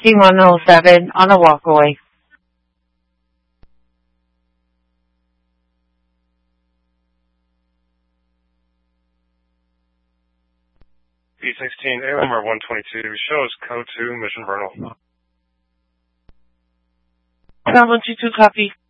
T107 on a walkaway. B16, AOMR 122, shows code 2, Mission Vernal. Ground 122, copy.